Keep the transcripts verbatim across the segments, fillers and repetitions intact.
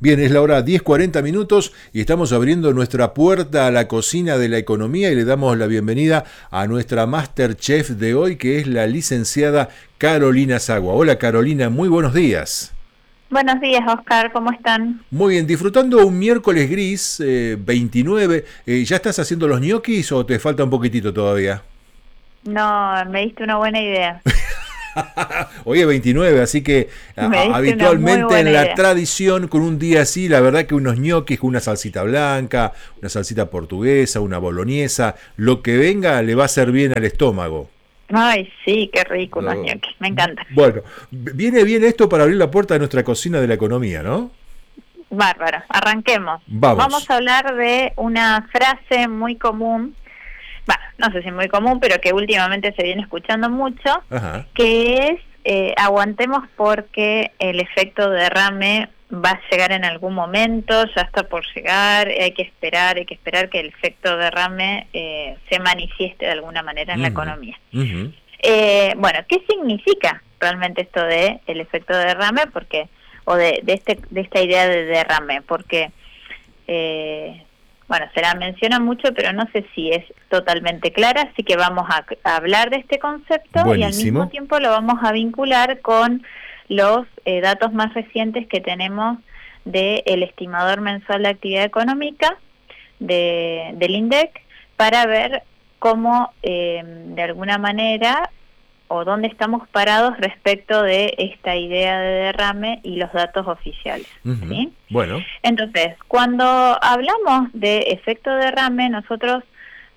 Bien, es la hora diez cuarenta minutos y estamos abriendo nuestra puerta a la cocina de la economía y le damos la bienvenida a nuestra Masterchef de hoy, que es la licenciada Carolina Sagua. Hola Carolina, muy buenos días. Buenos días, Oscar, ¿cómo están? Muy bien, disfrutando un miércoles gris, eh, veintinueve. Eh, ¿ya estás haciendo los ñoquis o te falta un poquitito todavía? No, me diste una buena idea. Hoy es veintinueve, así que a, Me a, diste una muy habitualmente buena en la idea. tradición, con un día así, la verdad que unos ñoquis con una salsita blanca, una salsita portuguesa, una boloñesa, lo que venga le va a hacer bien al estómago. Ay, sí, qué rico unos No. ñoquis, me encanta. Bueno, viene bien esto para abrir la puerta de nuestra cocina de la economía, ¿no? Bárbaro, arranquemos. Vamos Vamos. a hablar de una frase muy común, bueno, no sé si muy común, pero que últimamente se viene escuchando mucho, Ajá. que es eh, aguantemos porque el efecto derrame va a llegar en algún momento, ya está por llegar, hay que esperar, hay que esperar que el efecto derrame eh, se manifieste de alguna manera en la Uh-huh. economía. Uh-huh. Eh, bueno, ¿qué significa realmente esto de el efecto de derrame? Porque o de, de este de esta idea de derrame, porque eh, bueno, se la menciona mucho, pero no sé si es totalmente clara, así que vamos a, a hablar de este concepto y al mismo Buenísimo. tiempo lo vamos a vincular con los eh, datos más recientes que tenemos del estimador mensual de actividad económica de, del INDEC para ver cómo eh, de alguna manera o dónde estamos parados respecto de esta idea de derrame y los datos oficiales, Uh-huh. ¿sí? Bueno. Entonces, cuando hablamos de efecto derrame, nosotros,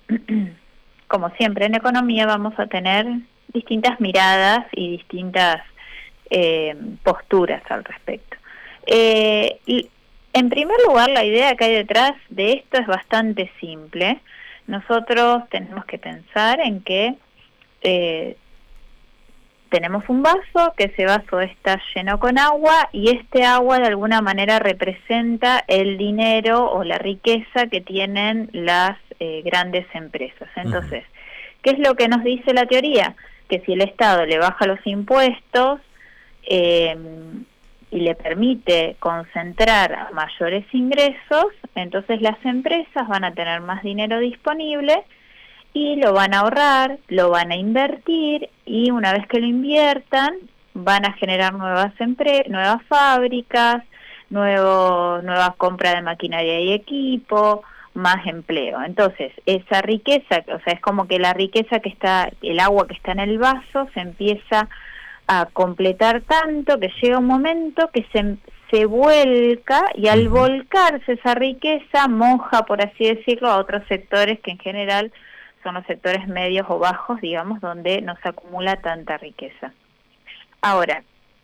como siempre en economía, vamos a tener distintas miradas y distintas eh, posturas al respecto. Eh, y en primer lugar, la idea que hay detrás de esto es bastante simple. Nosotros tenemos que pensar en que eh, tenemos un vaso, que ese vaso está lleno con agua y este agua de alguna manera representa el dinero o la riqueza que tienen las eh, grandes empresas. Entonces, uh-huh. ¿qué es lo que nos dice la teoría? Que si el Estado le baja los impuestos eh, y le permite concentrar mayores ingresos, entonces las empresas van a tener más dinero disponible y lo van a ahorrar, lo van a invertir y una vez que lo inviertan van a generar nuevas empre- nuevas fábricas, nuevo, nuevas compras de maquinaria y equipo, más empleo. Entonces, esa riqueza, o sea, es como que la riqueza que está, el agua que está en el vaso se empieza a completar tanto que llega un momento que se, se vuelca y al uh-huh. volcarse esa riqueza moja, por así decirlo, a otros sectores que en general son los sectores medios o bajos, digamos, donde no se acumula tanta riqueza. Ahora,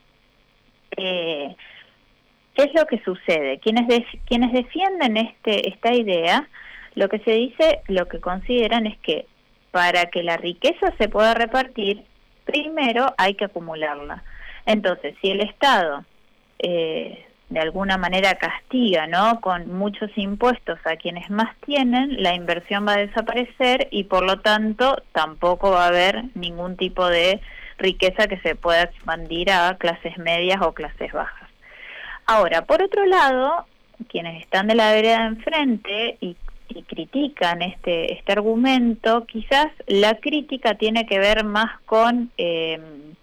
eh, ¿qué es lo que sucede? Quienes, de, quienes defienden este, esta idea, lo que se dice, lo que consideran es que para que la riqueza se pueda repartir, primero hay que acumularla. Entonces, si el Estado eh, de alguna manera castiga, ¿no?, con muchos impuestos a quienes más tienen, la inversión va a desaparecer y por lo tanto tampoco va a haber ningún tipo de riqueza que se pueda expandir a clases medias o clases bajas. Ahora, por otro lado, quienes están de la vereda de enfrente y, y critican este, este argumento, quizás la crítica tiene que ver más con... Eh,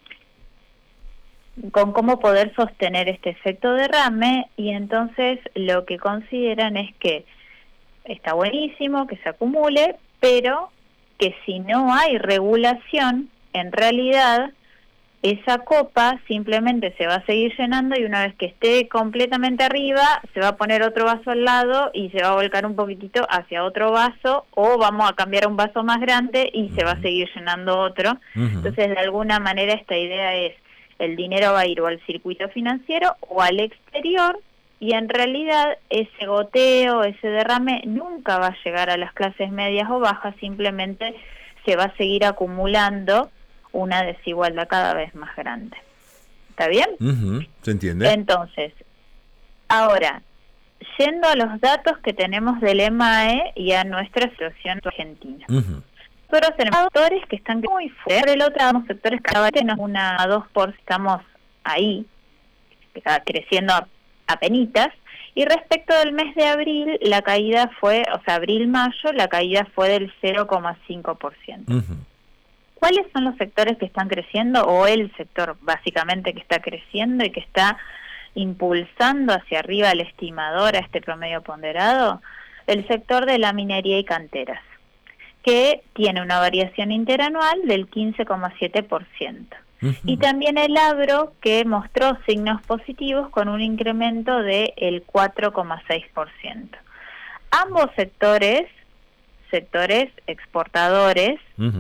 con cómo poder sostener este efecto derrame y entonces lo que consideran es que está buenísimo que se acumule, pero que si no hay regulación, en realidad esa copa simplemente se va a seguir llenando y una vez que esté completamente arriba se va a poner otro vaso al lado y se va a volcar un poquitito hacia otro vaso o vamos a cambiar a un vaso más grande y uh-huh. se va a seguir llenando otro. Uh-huh. Entonces de alguna manera esta idea es el dinero va a ir o al circuito financiero o al exterior y en realidad ese goteo, ese derrame nunca va a llegar a las clases medias o bajas, simplemente se va a seguir acumulando una desigualdad cada vez más grande. ¿Está bien? Uh-huh. ¿Se entiende? Entonces, ahora, yendo a los datos que tenemos del E M A E y a nuestra situación argentina. Uh-huh. Nosotros tenemos sectores que están muy fuertes, por el otro tenemos sectores que tenemos una a dos por estamos ahí, creciendo a, a penitas, Y respecto del mes de abril, la caída fue, o sea, abril-mayo, la caída fue del cero coma cinco por ciento. Uh-huh. ¿Cuáles son los sectores que están creciendo, o el sector básicamente que está creciendo y que está impulsando hacia arriba el estimador a este promedio ponderado? El sector de la minería y canteras, que tiene una variación interanual del quince coma siete por ciento. Uh-huh. Y también el agro, que mostró signos positivos con un incremento del cuatro coma seis por ciento. Ambos sectores, sectores exportadores, uh-huh.